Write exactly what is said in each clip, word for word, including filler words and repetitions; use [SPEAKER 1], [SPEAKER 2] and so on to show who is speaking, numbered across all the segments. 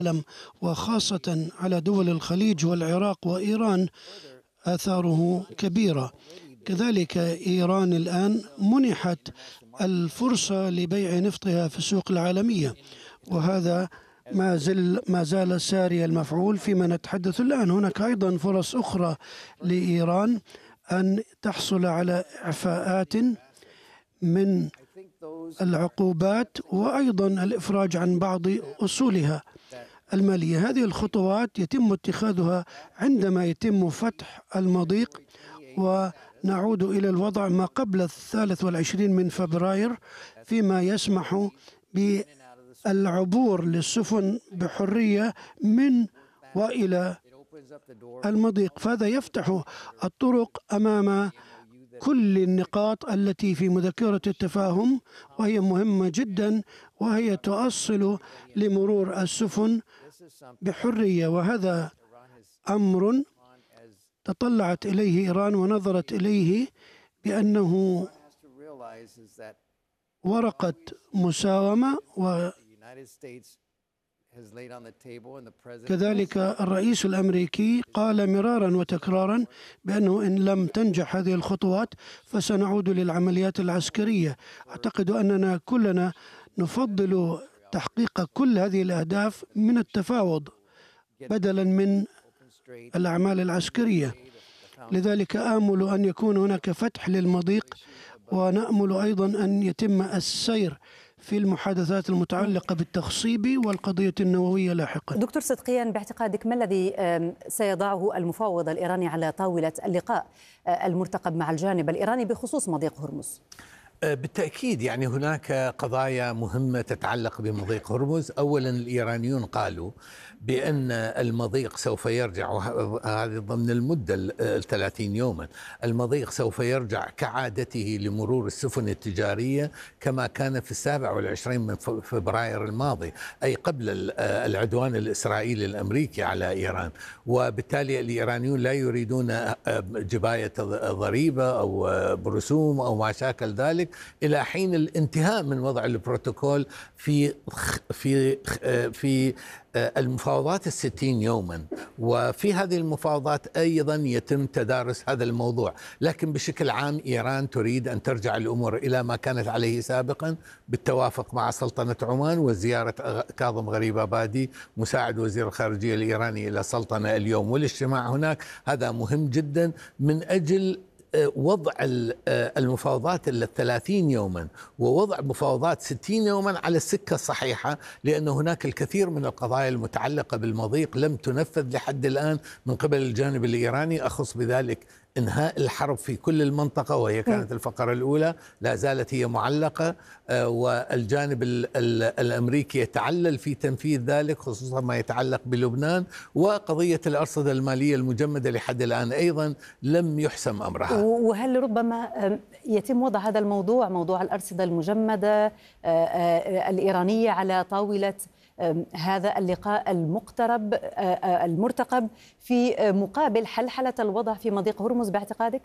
[SPEAKER 1] العالم وخاصة على دول الخليج والعراق وإيران آثاره كبيرة. كذلك إيران الآن منحت الفرصة لبيع نفطها في السوق العالمية، وهذا ما زال ما زال ساري المفعول فيما نتحدث الآن. هناك أيضا فرص أخرى لإيران أن تحصل على إعفاءات من العقوبات وأيضا الإفراج عن بعض أصولها المالية. هذه الخطوات يتم اتخاذها عندما يتم فتح المضيق ونعود إلى الوضع ما قبل الثالث والعشرين من فبراير، فيما يسمح بالعبور للسفن بحرية من وإلى المضيق. فهذا يفتح الطرق أمام كل النقاط التي في مذكرة التفاهم، وهي مهمة جدا، وهي تؤصل لمرور السفن بحرية. وهذا أمر تطلعت إليه إيران ونظرت إليه بأنه ورقة مساومة. وكذلك الرئيس الأمريكي قال مرارا وتكرارا بأنه إن لم تنجح هذه الخطوات فسنعود للعمليات العسكرية. أعتقد أننا كلنا نفضل تحقيق كل هذه الأهداف من التفاوض بدلا من الأعمال العسكرية. لذلك آمل أن يكون هناك فتح للمضيق، ونأمل أيضا أن يتم السير في المحادثات المتعلقة بالتخصيب والقضية النووية لاحقا.
[SPEAKER 2] دكتور صدقيان، باعتقادك ما الذي سيضعه المفاوض الإيراني على طاولة اللقاء المرتقب مع الجانب الإيراني بخصوص مضيق هرمز؟
[SPEAKER 3] بالتأكيد يعني هناك قضايا مهمة تتعلق بمضيق هرمز. أولا الإيرانيون قالوا بأن المضيق سوف يرجع، وهذه ضمن المدة الثلاثين يوما، المضيق سوف يرجع كعادته لمرور السفن التجارية كما كان في السابع والعشرين من فبراير الماضي، أي قبل العدوان الإسرائيلي الأمريكي على إيران. وبالتالي الإيرانيون لا يريدون جباية ضريبة أو برسوم أو ما شاكل ذلك إلى حين الانتهاء من وضع البروتوكول في في في المفاوضات الستين يوما. وفي هذه المفاوضات أيضا يتم تدارس هذا الموضوع، لكن بشكل عام إيران تريد أن ترجع الأمور إلى ما كانت عليه سابقا بالتوافق مع سلطنة عمان وزيارة كاظم غريبابادي مساعد وزير الخارجية الإيراني إلى السلطنة اليوم والاجتماع هناك. هذا مهم جدا من أجل وضع المفاوضات الثلاثين يوما ووضع مفاوضات ستين يوما على السكة الصحيحة، لأن هناك الكثير من القضايا المتعلقة بالمضيق لم تنفذ لحد الآن من قبل الجانب الإيراني، أخص بذلك إنهاء الحرب في كل المنطقة، وهي كانت الفقرة الأولى لا زالت هي معلقة، والجانب الأمريكي يتعلل في تنفيذ ذلك خصوصا ما يتعلق بلبنان، وقضية الأرصدة المالية المجمدة لحد الآن أيضا لم يحسم أمرها.
[SPEAKER 2] وهل ربما يتم وضع هذا الموضوع، موضوع الأرصدة المجمدة الإيرانية، على طاولة هذا اللقاء المقترب المرتقب في مقابل حلحلة الوضع في مضيق هرمز باعتقادك؟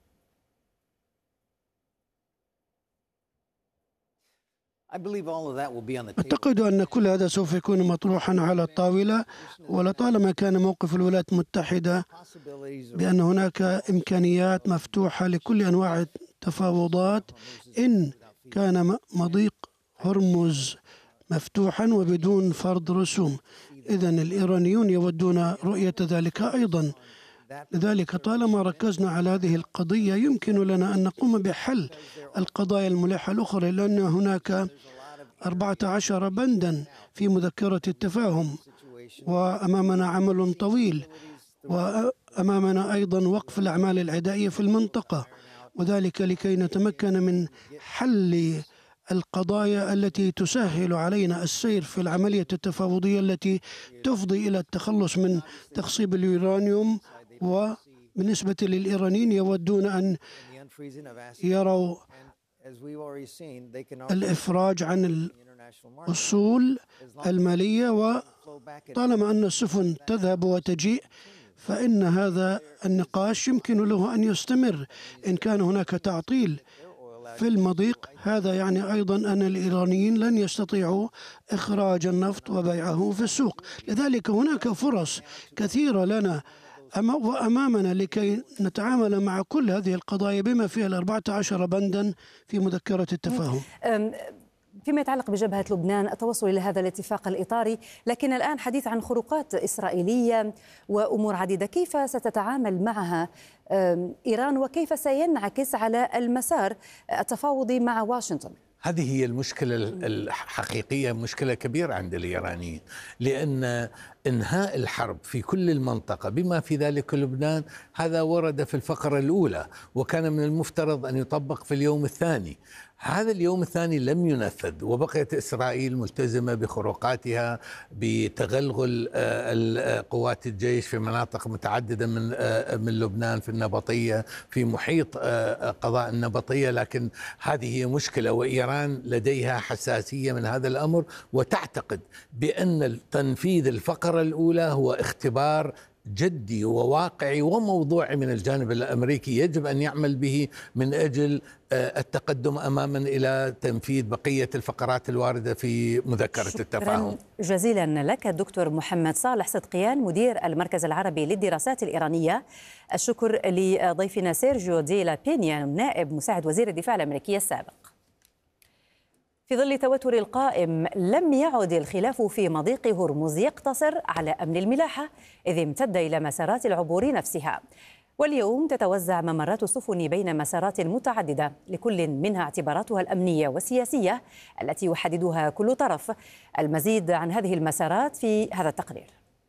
[SPEAKER 1] أعتقد أن كل هذا سوف يكون مطروحا على الطاولة، ولطالما كان موقف الولايات المتحدة بأن هناك إمكانيات مفتوحة لكل أنواع التفاوضات إن كان مضيق هرمز مفتوحا وبدون فرض رسوم. إذن الإيرانيون يودون رؤية ذلك أيضا. لذلك طالما ركزنا على هذه القضية يمكن لنا أن نقوم بحل القضايا الملحة الأخرى، لأن هناك أربعة عشر بندا في مذكرة التفاهم، وأمامنا عمل طويل، وأمامنا أيضا وقف الأعمال العدائية في المنطقة، وذلك لكي نتمكن من حل القضايا التي تسهل علينا السير في العملية التفاوضية التي تفضي إلى التخلص من تخصيب اليورانيوم. وبالنسبة للإيرانيين يودون أن يروا الإفراج عن الأصول المالية، وطالما أن السفن تذهب وتجيء فإن هذا النقاش يمكن له أن يستمر. إن كان هناك تعطيل في المضيق، هذا يعني أيضا أن الإيرانيين لن يستطيعوا إخراج النفط وبيعه في السوق. لذلك هناك فرص كثيرة لنا وأمامنا لكي نتعامل مع كل هذه القضايا بما فيها الأربعة عشر بندا في مذكرة التفاهم.
[SPEAKER 2] فيما يتعلق بجبهة لبنان التوصل إلى هذا الاتفاق الإطاري، لكن الآن حديث عن خروقات إسرائيلية وأمور عديدة، كيف ستتعامل معها إيران وكيف سينعكس على المسار التفاوضي مع واشنطن؟
[SPEAKER 3] هذه هي المشكلة الحقيقية، مشكلة كبيرة عند الإيرانيين، لأن إنهاء الحرب في كل المنطقة بما في ذلك لبنان هذا ورد في الفقرة الأولى، وكان من المفترض أن يطبق في اليوم الثاني. هذا اليوم الثاني لم ينفذ، وبقيت إسرائيل ملتزمة بخروقاتها بتغلغل قوات الجيش في مناطق متعددة من من لبنان، في النبطية، في محيط قضاء النبطية. لكن هذه هي مشكلة، وإيران لديها حساسية من هذا الأمر، وتعتقد بأن تنفيذ الفقرة الأولى هو اختبار جدي وواقعي وموضوعي من الجانب الأمريكي يجب أن يعمل به من أجل التقدم أماما إلى تنفيذ بقية الفقرات الواردة في مذكرة التفاهم.
[SPEAKER 2] شكرا جزيلا لك دكتور محمد صالح صدقيان، مدير المركز العربي للدراسات الإيرانية. الشكر لضيفنا سيرجيو دي لا بينيا، نائب مساعد وزير الدفاع الأمريكي السابق. في ظل توتر القائم، لم يعد الخلاف في مضيق هرمز يقتصر على أمن الملاحة، إذ امتد إلى مسارات العبور نفسها. واليوم تتوزع ممرات السفن بين مسارات متعددة، لكل منها اعتباراتها الأمنية والسياسية التي يحددها كل طرف. المزيد عن هذه المسارات في هذا التقرير.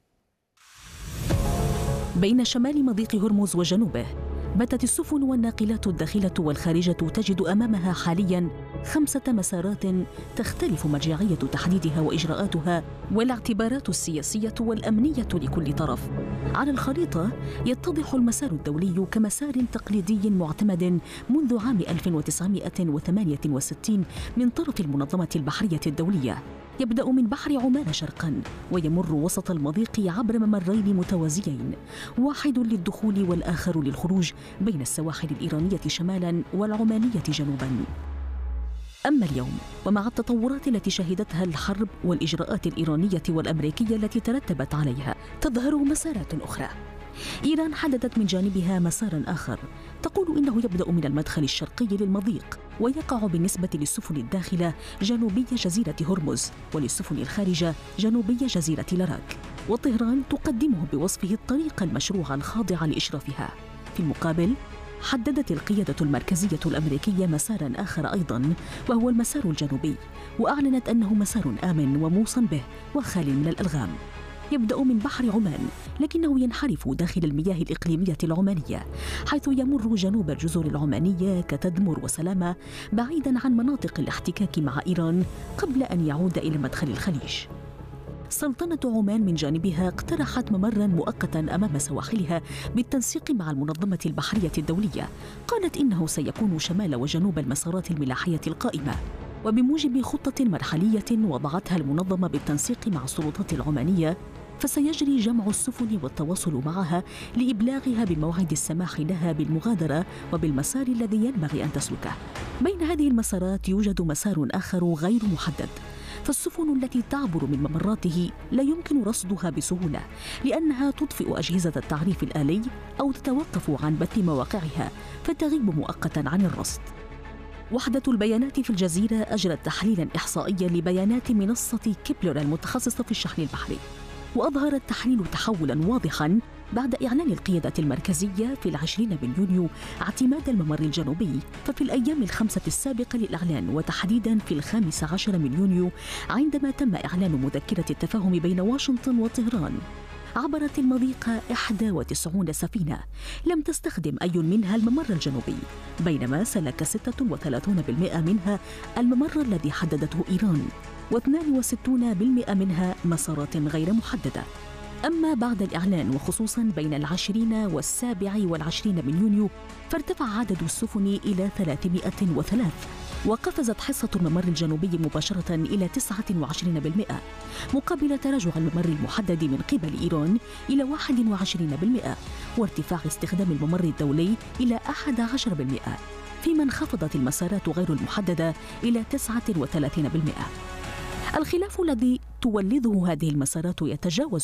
[SPEAKER 4] بين شمال مضيق هرمز وجنوبه، باتت السفن والناقلات الداخلة والخارجة تجد أمامها حالياً خمسة مسارات تختلف مرجعية تحديدها وإجراءاتها والاعتبارات السياسية والأمنية لكل طرف. على الخريطة يتضح المسار الدولي كمسار تقليدي معتمد منذ عام ألف وتسعمائة وثمانية وستين من طرف المنظمة البحرية الدولية، يبدأ من بحر عمان شرقاً ويمر وسط المضيق عبر ممرين متوازيين، واحد للدخول والآخر للخروج، بين السواحل الإيرانية شمالاً والعمانية جنوباً. أما اليوم ومع التطورات التي شهدتها الحرب والإجراءات الإيرانية والأمريكية التي ترتبت عليها، تظهر مسارات أخرى. إيران حددت من جانبها مساراً آخر تقول إنه يبدأ من المدخل الشرقي للمضيق ويقع بالنسبة للسفن الداخلة جنوبي جزيرة هرمز، وللسفن الخارجة جنوبي جزيرة لاراك، وطهران تقدمه بوصفه الطريق المشروع الخاضع لإشرافها. في المقابل حددت القيادة المركزية الأمريكية مساراً آخر أيضاً، وهو المسار الجنوبي، وأعلنت أنه مسار آمن وموصى به وخالي من الألغام. يبدأ من بحر عمان، لكنه ينحرف داخل المياه الإقليمية العمانية، حيث يمر جنوب الجزر العمانية كتدمر وسلامة، بعيداً عن مناطق الاحتكاك مع إيران قبل أن يعود إلى مدخل الخليج. سلطنة عمان من جانبها اقترحت ممراً مؤقتاً أمام سواحلها بالتنسيق مع المنظمة البحرية الدولية. قالت إنه سيكون شمال وجنوب المسارات الملاحية القائمة، وبموجب خطة مرحلية وضعتها المنظمة بالتنسيق مع السلطات العمانية، فسيجري جمع السفن والتواصل معها لإبلاغها بموعد السماح لها بالمغادرة وبالمسار الذي ينبغي أن تسلكه. بين هذه المسارات يوجد مسار آخر غير محدد، فالسفن التي تعبر من ممراته لا يمكن رصدها بسهولة، لأنها تطفئ أجهزة التعريف الآلي أو تتوقف عن بث مواقعها فتغيب مؤقتاً عن الرصد. وحدة البيانات في الجزيرة أجرت تحليلاً إحصائياً لبيانات منصة كيبلر المتخصصة في الشحن البحري، وأظهر التحليل تحولاً واضحاً بعد إعلان القيادة المركزية في العشرين من يونيو اعتماد الممر الجنوبي. ففي الأيام الخمسة السابقة للإعلان، وتحديداً في الخامس عشر من يونيو عندما تم إعلان مذكرة التفاهم بين واشنطن وطهران، عبرت المضيق إحدى وتسعين سفينة، لم تستخدم أي منها الممر الجنوبي، بينما سلك ستة وثلاثين بالمئة منها الممر الذي حددته إيران، واثنين وستين بالمئة منها مسارات غير محددة. أما بعد الإعلان، وخصوصاً بين العشرين والسابع والعشرين من يونيو، فارتفع عدد السفن إلى ثلاثمائة وثلاثة، وقفزت حصة الممر الجنوبي مباشرة إلى تسعة وعشرين بالمئة، مقابل تراجع الممر المحدد من قبل إيران إلى واحد وعشرين بالمئة، وارتفاع استخدام الممر الدولي إلى أحد عشر بالمئة. فيما انخفضت المسارات غير المحددة إلى تسعة وثلاثين بالمئة. الخلاف الذي تولده هذه المسارات يتجاوز